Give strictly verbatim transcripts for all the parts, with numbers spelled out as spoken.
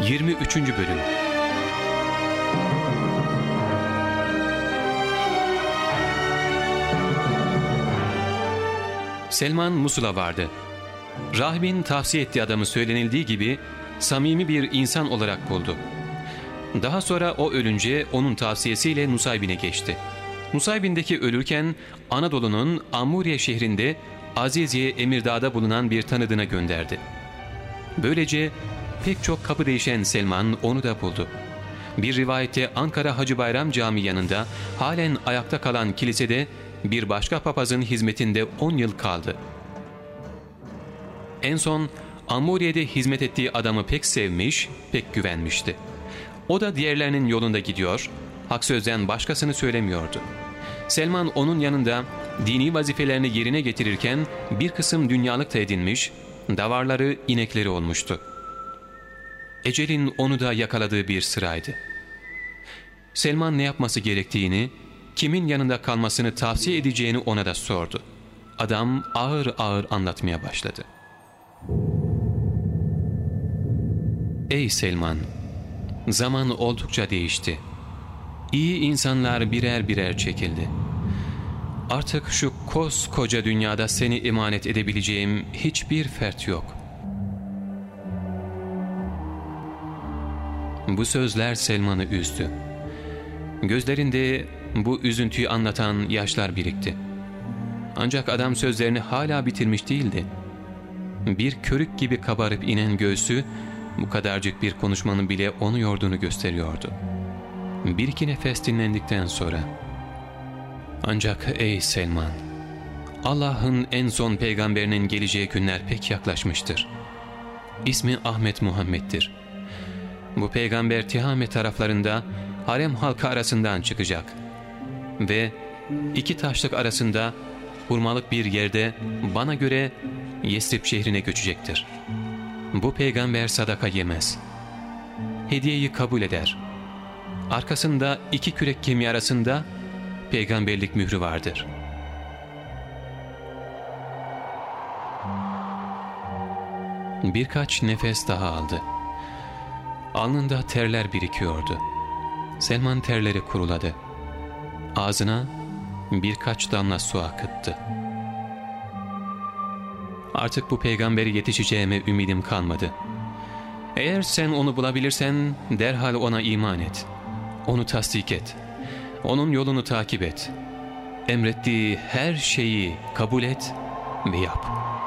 yirmi üçüncü Bölüm. Selman Musul'a vardı. Rahibin tavsiye ettiği adamı söylenildiği gibi samimi bir insan olarak buldu. Daha sonra o ölünce onun tavsiyesiyle Nusaybin'e geçti. Nusaybin'deki ölürken Anadolu'nun Amuriye şehrinde Aziziye Emirdağ'da bulunan bir tanıdığına gönderdi. Böylece pek çok kapı değişen Selman onu da buldu. Bir rivayette Ankara Hacı Bayram Camii yanında halen ayakta kalan kilisede bir başka papazın hizmetinde on yıl kaldı. En son Amuriye'de hizmet ettiği adamı pek sevmiş, pek güvenmişti. O da diğerlerinin yolunda gidiyor, hak sözden başkasını söylemiyordu. Selman onun yanında dini vazifelerini yerine getirirken bir kısım dünyalık da edinmiş, davarları, inekleri olmuştu. Ecelin onu da yakaladığı bir sıraydı. Selman ne yapması gerektiğini, kimin yanında kalmasını tavsiye edeceğini ona da sordu. Adam ağır ağır anlatmaya başladı. Ey Selman! Zaman oldukça değişti. İyi insanlar birer birer çekildi. Artık şu koskoca dünyada seni emanet edebileceğim hiçbir fert yok. Bu sözler Selman'ı üzdü. Gözlerinde bu üzüntüyü anlatan yaşlar birikti. Ancak adam sözlerini hala bitirmiş değildi. Bir körük gibi kabarıp inen göğsü bu kadarcık bir konuşmanın bile onu yorduğunu gösteriyordu. Bir iki nefes dinlendikten sonra, "Ancak ey Selman, Allah'ın en son peygamberinin geleceği günler pek yaklaşmıştır. İsmi Ahmet Muhammed'dir. Bu peygamber Tihame taraflarında harem halkı arasından çıkacak ve iki taşlık arasında hurmalık bir yerde bana göre Yesrib şehrine göçecektir. Bu peygamber sadaka yemez. Hediyeyi kabul eder. Arkasında iki kürek kemiği arasında peygamberlik mührü vardır." Birkaç nefes daha aldı. Alnında terler birikiyordu. Selman terleri kuruladı. Ağzına birkaç damla su akıttı. "Artık bu peygambere yetişeceğime ümidim kalmadı. Eğer sen onu bulabilirsen derhal ona iman et. Onu tasdik et. Onun yolunu takip et. Emrettiği her şeyi kabul et ve yap."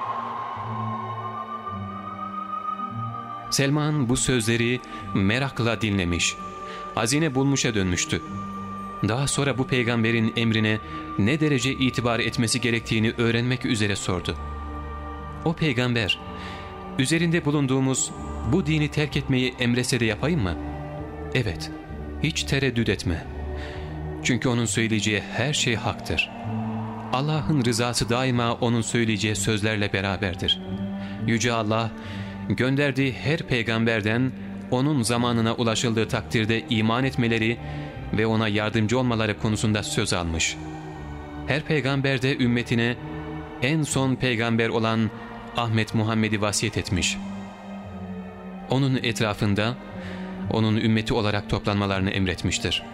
Selman bu sözleri merakla dinlemiş, hazine bulmuşa dönmüştü. Daha sonra bu peygamberin emrine ne derece itibar etmesi gerektiğini öğrenmek üzere sordu. "O peygamber, üzerinde bulunduğumuz bu dini terk etmeyi emretse de yapayım mı?" "Evet, hiç tereddüt etme. Çünkü onun söyleyeceği her şey haktır. Allah'ın rızası daima onun söyleyeceği sözlerle beraberdir. Yüce Allah, gönderdiği her peygamberden onun zamanına ulaşıldığı takdirde iman etmeleri ve ona yardımcı olmaları konusunda söz almış. Her peygamber de ümmetine en son peygamber olan Ahmet Muhammed'i vasiyet etmiş. Onun etrafında onun ümmeti olarak toplanmalarını emretmiştir."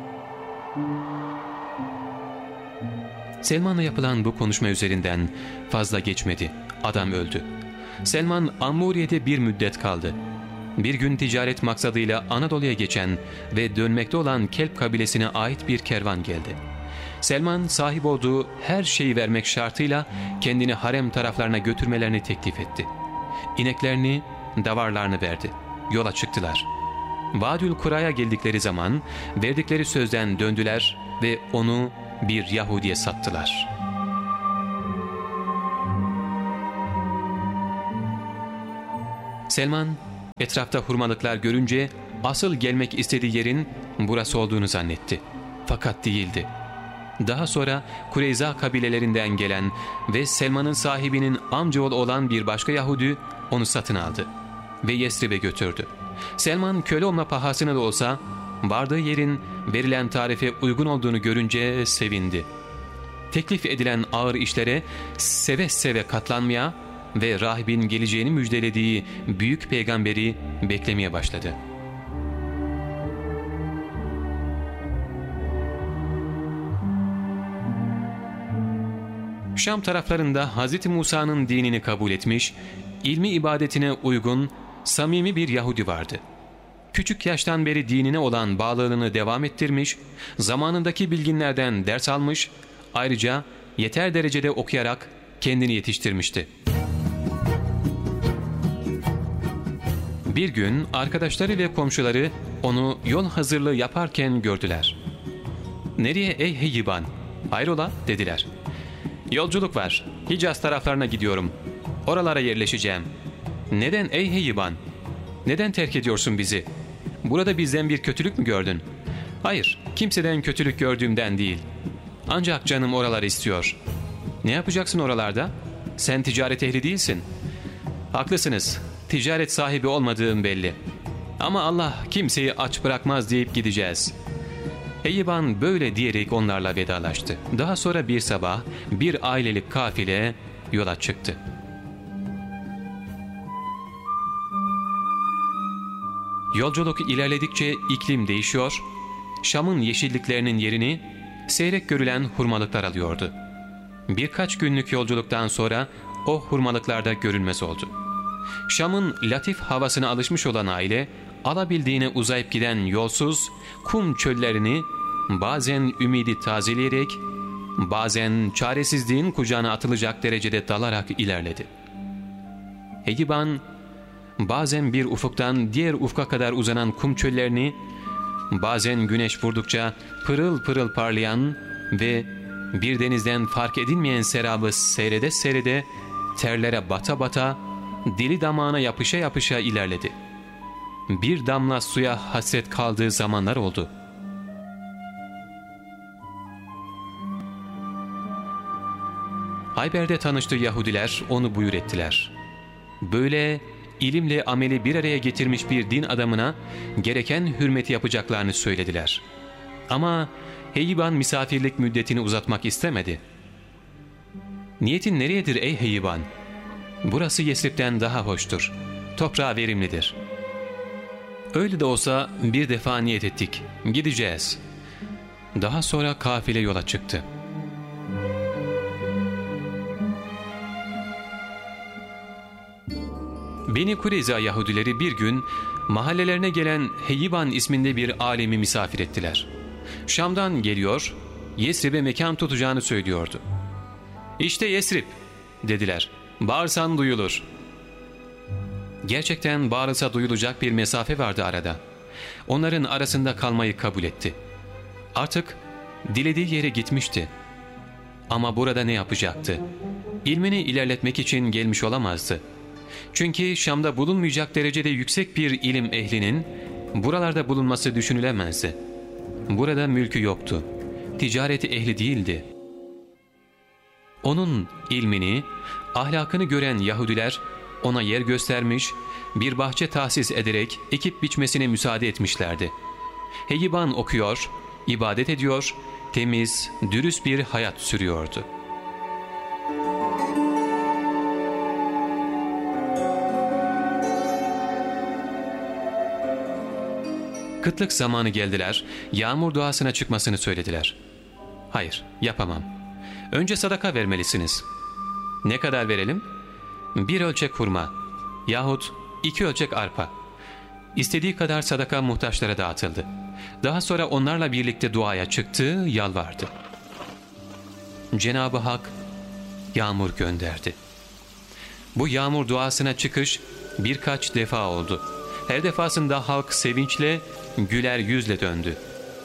Selman'a yapılan bu konuşma üzerinden fazla geçmedi. Adam öldü. Selman Amuriye'de bir müddet kaldı. Bir gün ticaret maksadıyla Anadolu'ya geçen ve dönmekte olan Kelp kabilesine ait bir kervan geldi. Selman sahip olduğu her şeyi vermek şartıyla kendini harem taraflarına götürmelerini teklif etti. İneklerini, davarlarını verdi. Yola çıktılar. Vadül Kura'ya geldikleri zaman verdikleri sözden döndüler ve onu bir Yahudi'ye sattılar. Selman etrafta hurmalıklar görünce asıl gelmek istediği yerin burası olduğunu zannetti. Fakat değildi. Daha sonra Kureyza kabilelerinden gelen ve Selman'ın sahibinin amcaoğlu olan bir başka Yahudi onu satın aldı ve Yesrib'e götürdü. Selman köle olma pahasına da olsa vardığı yerin verilen tarife uygun olduğunu görünce sevindi. Teklif edilen ağır işlere seve seve katlanmaya ve rahibin geleceğini müjdelediği büyük peygamberi beklemeye başladı. Şam taraflarında Hz. Musa'nın dinini kabul etmiş, ilmi ibadetine uygun, samimi bir Yahudi vardı. Küçük yaştan beri dinine olan bağlılığını devam ettirmiş, zamanındaki bilginlerden ders almış, ayrıca yeter derecede okuyarak kendini yetiştirmişti. Bir gün arkadaşları ve komşuları onu yol hazırlığı yaparken gördüler. "Nereye ey Heyyiban? Hayrola?" dediler. "Yolculuk var. Hicaz taraflarına gidiyorum. Oralara yerleşeceğim." "Neden ey Heyyiban? Neden terk ediyorsun bizi? Burada bizden bir kötülük mü gördün?" "Hayır, kimseden kötülük gördüğümden değil. Ancak canım oraları istiyor." "Ne yapacaksın oralarda? Sen ticaret ehli değilsin." "Haklısınız. Ticaret sahibi olmadığım belli. Ama Allah kimseyi aç bırakmaz deyip gideceğiz." Heyyiban böyle diyerek onlarla vedalaştı. Daha sonra bir sabah bir ailelik kafile yola çıktı. Yolculuk ilerledikçe iklim değişiyor, Şam'ın yeşilliklerinin yerini seyrek görülen hurmalıklar alıyordu. Birkaç günlük yolculuktan sonra o hurmalıklarda görünmez oldu. Şam'ın latif havasına alışmış olan aile, alabildiğine uzayıp giden yolsuz kum çöllerini bazen ümidi tazeleyerek, bazen çaresizliğin kucağına atılacak derecede dalarak ilerledi. Heyyiban, bazen bir ufuktan diğer ufka kadar uzanan kum çöllerini, bazen güneş vurdukça pırıl pırıl parlayan ve bir denizden fark edilmeyen serabı seyrede seyrede, terlere bata bata, dili damağına yapışa yapışa ilerledi. Bir damla suya hasret kaldığı zamanlar oldu. Hayber'de tanıştığı Yahudiler onu buyur ettiler. Böyle ilimle ameli bir araya getirmiş bir din adamına gereken hürmeti yapacaklarını söylediler. Ama Heyyiban misafirlik müddetini uzatmak istemedi. "Niyetin nereyedir ey Heyyiban? Burası Yesrib'den daha hoştur. Toprağı verimlidir." "Öyle de olsa bir defa niyet ettik. Gideceğiz." Daha sonra kafile yola çıktı. Beni Kureyza Yahudileri bir gün mahallelerine gelen Heyyiban isminde bir alemi misafir ettiler. Şam'dan geliyor, Yesrib'e mekan tutacağını söylüyordu. "İşte Yesrib," dediler. "Bağırsan duyulur." Gerçekten bağırsa duyulacak bir mesafe vardı arada. Onların arasında kalmayı kabul etti. Artık dilediği yere gitmişti. Ama burada ne yapacaktı? İlmini ilerletmek için gelmiş olamazdı. Çünkü Şam'da bulunmayacak derecede yüksek bir ilim ehlinin buralarda bulunması düşünülemezdi. Burada mülkü yoktu. Ticareti ehli değildi. Onun ilmini, ahlakını gören Yahudiler ona yer göstermiş, bir bahçe tahsis ederek ekip biçmesine müsaade etmişlerdi. Heyyiban okuyor, ibadet ediyor, temiz, dürüst bir hayat sürüyordu. Kıtlık zamanı geldiler, yağmur duasına çıkmasını söylediler. "Hayır, yapamam. Önce sadaka vermelisiniz." "Ne kadar verelim?" "Bir ölçek hurma yahut iki ölçek arpa." İstediği kadar sadaka muhtaçlara dağıtıldı. Daha sonra onlarla birlikte duaya çıktı, yalvardı. Cenab-ı Hak yağmur gönderdi. Bu yağmur duasına çıkış birkaç defa oldu. Her defasında halk sevinçle, güler yüzle döndü.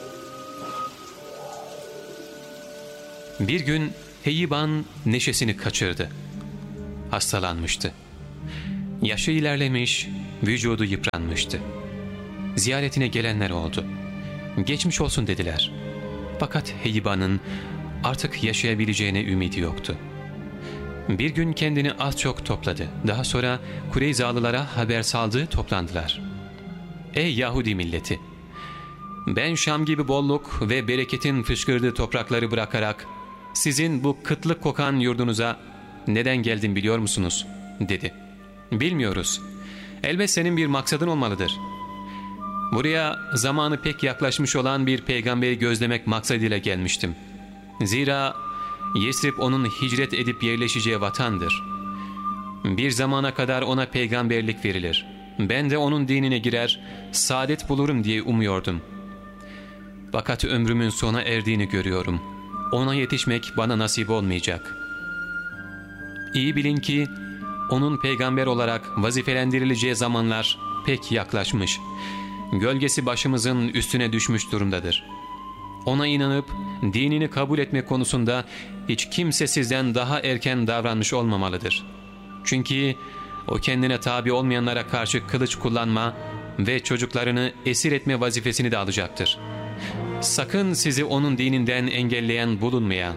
Bir gün Heyyiban neşesini kaçırdı. Hastalanmıştı. Yaşı ilerlemiş, vücudu yıpranmıştı. Ziyaretine gelenler oldu. "Geçmiş olsun," dediler. Fakat Heyyiban'ın artık yaşayabileceğine ümidi yoktu. Bir gün kendini az çok topladı. Daha sonra Kureyzalılara haber saldı, toplandılar. "Ey Yahudi milleti! Ben Şam gibi bolluk ve bereketin fışkırdığı toprakları bırakarak sizin bu kıtlık kokan yurdunuza neden geldim biliyor musunuz? dedi. ''Bilmiyoruz. Elbet senin bir maksadın olmalıdır. Buraya zamanı pek yaklaşmış olan bir peygamberi gözlemek maksadıyla gelmiştim. Zira Yesrib onun hicret edip yerleşeceği vatandır. Bir zamana kadar ona peygamberlik verilir. Ben de onun dinine girer, saadet bulurum diye umuyordum. Fakat ömrümün sona erdiğini görüyorum. Ona yetişmek bana nasip olmayacak. İyi bilin ki onun peygamber olarak vazifelendirileceği zamanlar pek yaklaşmış. Gölgesi başımızın üstüne düşmüş durumdadır. Ona inanıp dinini kabul etme konusunda hiç kimse sizden daha erken davranmış olmamalıdır. Çünkü o kendine tabi olmayanlara karşı kılıç kullanma ve çocuklarını esir etme vazifesini de alacaktır. Sakın sizi onun dininden engelleyen bulunmaya.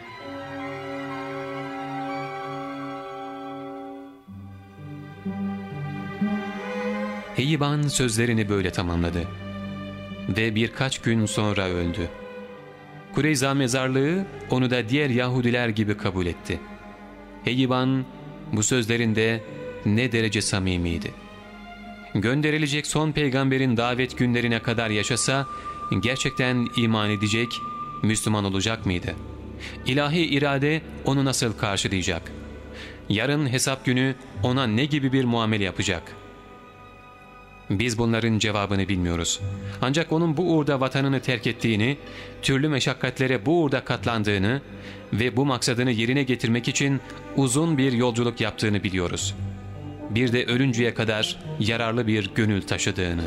Heyyiban sözlerini böyle tamamladı ve birkaç gün sonra öldü. Kureyza mezarlığı onu da diğer Yahudiler gibi kabul etti. Heyyiban bu sözlerinde ne derece samimiydi. Gönderilecek son peygamberin davet günlerine kadar yaşasa gerçekten iman edecek, Müslüman olacak mıydı? İlahi irade onu nasıl karşılayacak? Yarın hesap günü ona ne gibi bir muamele yapacak? Biz bunların cevabını bilmiyoruz. Ancak onun bu uğurda vatanını terk ettiğini, türlü meşakkatlere bu uğurda katlandığını ve bu maksadını yerine getirmek için uzun bir yolculuk yaptığını biliyoruz. Bir de ölünceye kadar yararlı bir gönül taşıdığını.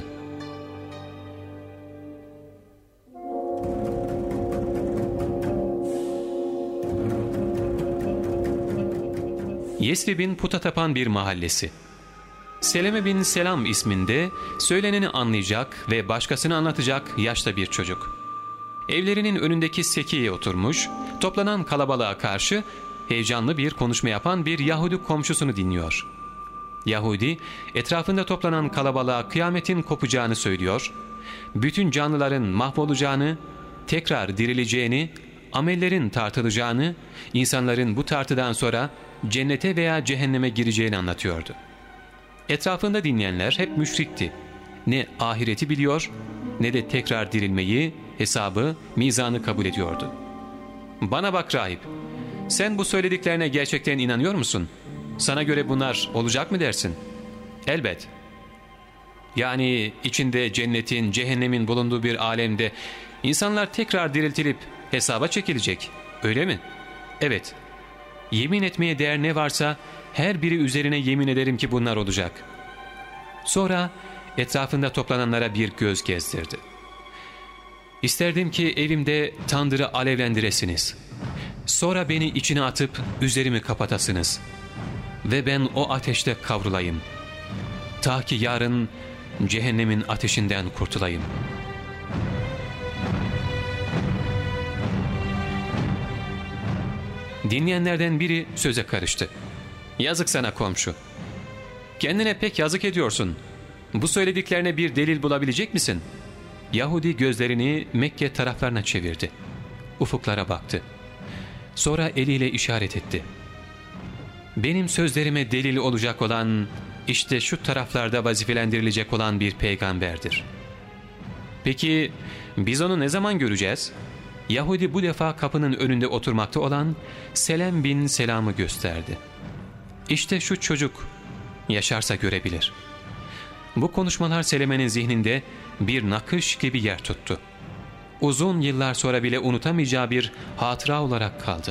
Yesrib'in puta tapan bir mahallesi. Seleme bin Selam isminde söyleneni anlayacak ve başkasını anlatacak yaşta bir çocuk. Evlerinin önündeki sekiye oturmuş, toplanan kalabalığa karşı heyecanlı bir konuşma yapan bir Yahudi komşusunu dinliyor. Yahudi, etrafında toplanan kalabalığa kıyametin kopacağını söylüyor, bütün canlıların mahvolacağını, tekrar dirileceğini, amellerin tartılacağını, insanların bu tartıdan sonra cennete veya cehenneme gireceğini anlatıyordu. Etrafında dinleyenler hep müşrikti. Ne ahireti biliyor, ne de tekrar dirilmeyi, hesabı, mizanı kabul ediyordu. ''Bana bak rahip, sen bu söylediklerine gerçekten inanıyor musun? Sana göre bunlar olacak mı dersin?'' ''Elbet. Yani içinde cennetin, cehennemin bulunduğu bir alemde insanlar tekrar diriltilip hesaba çekilecek, öyle mi?'' ''Evet. Yemin etmeye değer ne varsa her biri üzerine yemin ederim ki bunlar olacak.'' Sonra etrafında toplananlara bir göz gezdirdi. ''İsterdim ki evimde tandırı alevlendiresiniz. Sonra beni içine atıp üzerimi kapatasınız. Ve ben o ateşte kavrulayım. Ta ki yarın cehennemin ateşinden kurtulayım.'' Dinleyenlerden biri söze karıştı. ''Yazık sana komşu. Kendine pek yazık ediyorsun. Bu söylediklerine bir delil bulabilecek misin?'' Yahudi gözlerini Mekke taraflarına çevirdi. Ufuklara baktı. Sonra eliyle işaret etti. ''Benim sözlerime delil olacak olan işte şu taraflarda vazifelendirilecek olan bir peygamberdir.'' ''Peki biz onu ne zaman göreceğiz?'' Yahudi bu defa kapının önünde oturmakta olan Selem bin Selam'ı gösterdi. ''İşte şu çocuk yaşarsa görebilir.'' Bu konuşmalar Seleme'nin zihninde bir nakış gibi yer tuttu. Uzun yıllar sonra bile unutamayacağı bir hatıra olarak kaldı.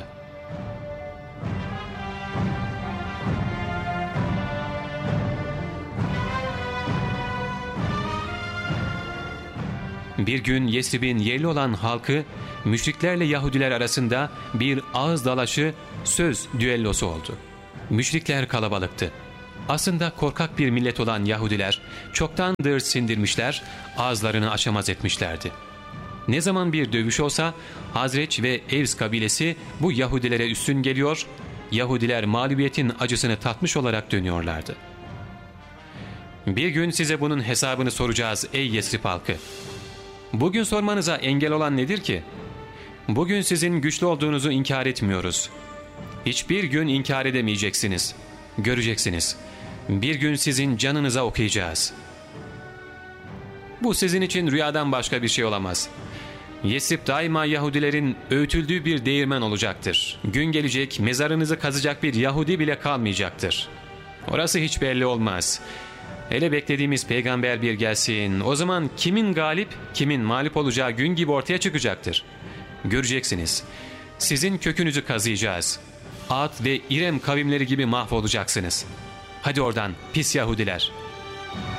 Bir gün Yesrib'in yerli olan halkı müşriklerle Yahudiler arasında bir ağız dalaşı, söz düellosu oldu. Müşrikler kalabalıktı. Aslında korkak bir millet olan Yahudiler çoktandır sindirmişler, ağızlarını açamaz etmişlerdi. Ne zaman bir dövüş olsa Hazreç ve Evs kabilesi bu Yahudilere üstün geliyor, Yahudiler mağlubiyetin acısını tatmış olarak dönüyorlardı. ''Bir gün size bunun hesabını soracağız ey Yesrib halkı. Bugün sormanıza engel olan nedir ki? Bugün sizin güçlü olduğunuzu inkar etmiyoruz. Hiçbir gün inkar edemeyeceksiniz. Göreceksiniz. Bir gün sizin canınıza okuyacağız. Bu sizin için rüyadan başka bir şey olamaz. Yesrib daima Yahudilerin öğütüldüğü bir değirmen olacaktır. Gün gelecek, mezarınızı kazacak bir Yahudi bile kalmayacaktır. Orası hiç belli olmaz. Hele beklediğimiz peygamber bir gelsin. O zaman kimin galip, kimin mağlup olacağı gün gibi ortaya çıkacaktır. Göreceksiniz. Sizin kökünüzü kazıyacağız. Ad ve İrem kavimleri gibi mahvolacaksınız. Hadi oradan pis Yahudiler.